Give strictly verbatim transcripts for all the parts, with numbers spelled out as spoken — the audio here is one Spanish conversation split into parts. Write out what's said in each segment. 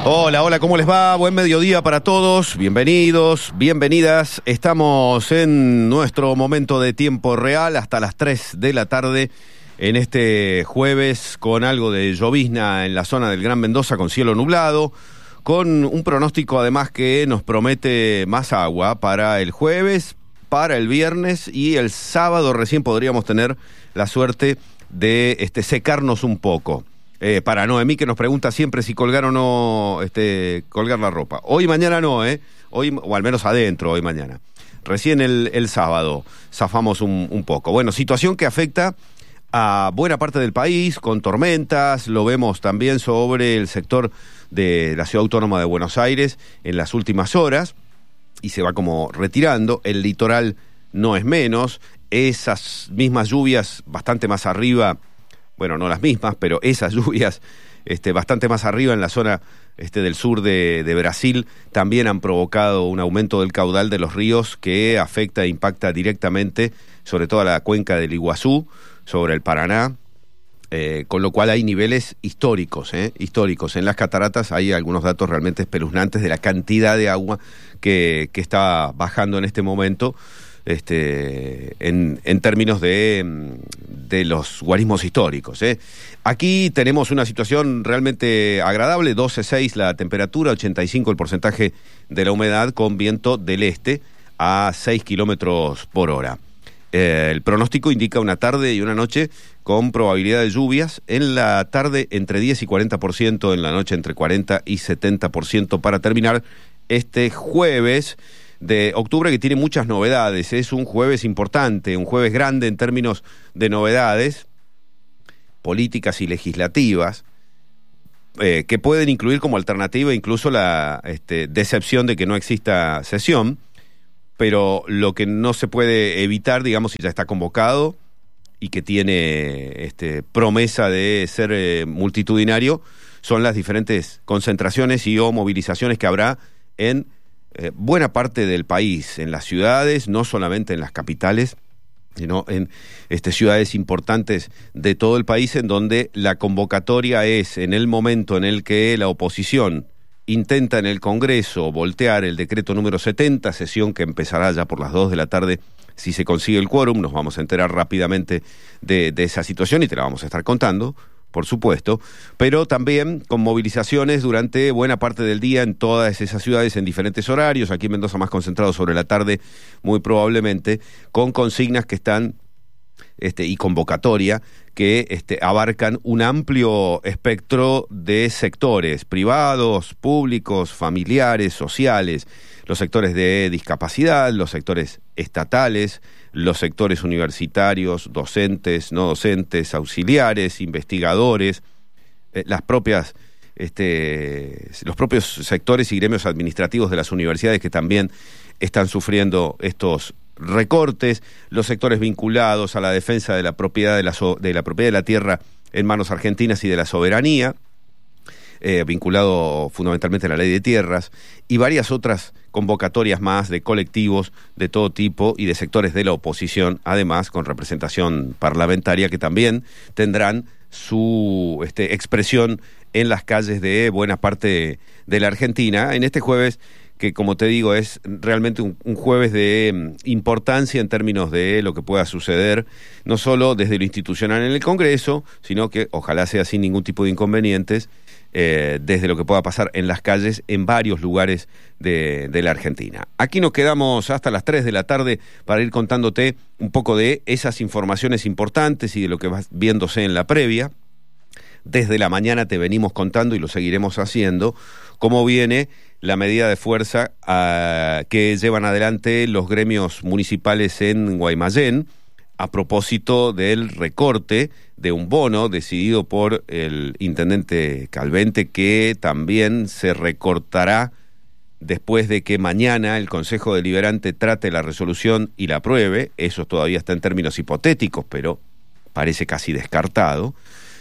Hola, hola, ¿cómo les va? Buen mediodía para todos, bienvenidos, bienvenidas. Estamos en nuestro momento de tiempo real hasta las tres de la tarde en este jueves con algo de llovizna en la zona del Gran Mendoza con cielo nublado, con un pronóstico además que nos promete más agua para el jueves, para el viernes y el sábado recién podríamos tener la suerte de este, secarnos un poco. Eh, para Noemí, que nos pregunta siempre si colgar o no, este, colgar la ropa. Hoy y mañana no, ¿eh? Hoy, o al menos adentro, hoy y mañana. Recién el, el sábado zafamos un, un poco. Bueno, situación que afecta a buena parte del país, con tormentas, lo vemos también sobre el sector de la Ciudad Autónoma de Buenos Aires en las últimas horas, y se va como retirando. El litoral no es menos, esas mismas lluvias bastante más arriba, bueno, no las mismas, pero esas lluvias este, bastante más arriba en la zona este, del sur de, de Brasil también han provocado un aumento del caudal de los ríos que afecta e impacta directamente sobre todo a la cuenca del Iguazú, sobre el Paraná, eh, con lo cual hay niveles históricos, eh, históricos. En las cataratas hay algunos datos realmente espeluznantes de la cantidad de agua que, que está bajando en este momento. Este, en, en términos de, de los guarismos históricos, ¿eh? Aquí tenemos una situación realmente agradable, doce coma seis la temperatura, ochenta y cinco el porcentaje de la humedad, con viento del este a seis kilómetros por hora. Eh, el pronóstico indica una tarde y una noche con probabilidad de lluvias, en la tarde entre diez y cuarenta por ciento, en la noche entre cuarenta y setenta por ciento, para terminar este jueves de octubre, que tiene muchas novedades. Es un jueves importante, un jueves grande en términos de novedades políticas y legislativas, eh, que pueden incluir como alternativa incluso la este, decepción de que no exista sesión, pero lo que no se puede evitar, digamos, si ya está convocado y que tiene este, promesa de ser eh, multitudinario, son las diferentes concentraciones y o movilizaciones que habrá en Eh, buena parte del país, en las ciudades, no solamente en las capitales, sino en este, ciudades importantes de todo el país, en donde la convocatoria es en el momento en el que la oposición intenta en el Congreso voltear el decreto número setenta, sesión que empezará ya por las dos de la tarde, si se consigue el quórum. Nos vamos a enterar rápidamente de, de esa situación y te la vamos a estar contando, por supuesto, pero también con movilizaciones durante buena parte del día en todas esas ciudades en diferentes horarios, aquí en Mendoza más concentrado sobre la tarde, muy probablemente, con consignas que están, este, y convocatoria, que este, abarcan un amplio espectro de sectores, privados, públicos, familiares, sociales, los sectores de discapacidad, los sectores estatales, los sectores universitarios, docentes, no docentes, auxiliares, investigadores, eh, las propias, este, los propios sectores y gremios administrativos de las universidades que también están sufriendo estos recortes, los sectores vinculados a la defensa de la propiedad de la, so, de la propiedad de la tierra en manos argentinas y de la soberanía, eh, vinculado fundamentalmente a la ley de tierras, y varias otras convocatorias más de colectivos de todo tipo y de sectores de la oposición, además con representación parlamentaria, que también tendrán su este, expresión en las calles de buena parte de la Argentina en este jueves, que como te digo es realmente un, un jueves de um, importancia en términos de lo que pueda suceder, no solo desde lo institucional en el Congreso, sino que ojalá sea sin ningún tipo de inconvenientes, Eh, desde lo que pueda pasar en las calles en varios lugares de, de la Argentina. Aquí nos quedamos hasta las tres de la tarde para ir contándote un poco de esas informaciones importantes y de lo que va viéndose en la previa. Desde la mañana te venimos contando, y lo seguiremos haciendo, cómo viene la medida de fuerza uh, que llevan adelante los gremios municipales en Guaymallén, a propósito del recorte de un bono decidido por el intendente Calvente, que también se recortará después de que mañana el Consejo Deliberante trate la resolución y la apruebe. Eso todavía está en términos hipotéticos, pero parece casi descartado.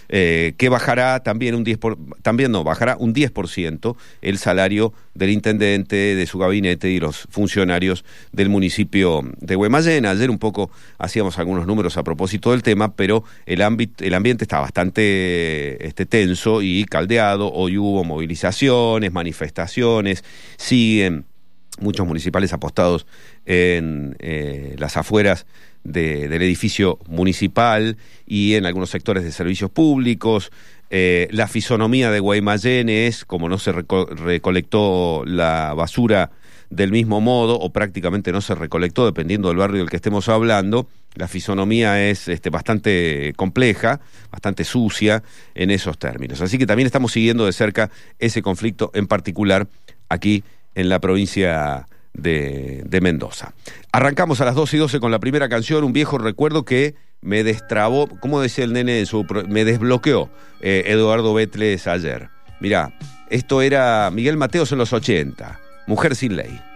eh, que bajará también un diez por, también no, bajará un diez por ciento el salario del intendente, de su gabinete y los funcionarios del municipio de Guaymallén. Ayer un poco hacíamos algunos números a propósito del tema, pero el ámbito, el ambiente está bastante este, tenso y caldeado. Hoy hubo movilizaciones, manifestaciones, siguen muchos municipales apostados en eh, las afueras de, del edificio municipal y en algunos sectores de servicios públicos. Eh, la fisonomía de Guaymallén es, como no se reco- recolectó la basura del mismo modo, o prácticamente no se recolectó, dependiendo del barrio del que estemos hablando, la fisonomía es este, bastante compleja, bastante sucia en esos términos. Así que también estamos siguiendo de cerca ese conflicto en particular aquí en la provincia de, de Mendoza. Arrancamos a las doce y doce con la primera canción, un viejo recuerdo que me destrabó, ¿cómo decía el nene? En su, me desbloqueó eh, Eduardo Betles ayer. Mirá, esto era Miguel Mateos en los ochenta, Mujer sin ley.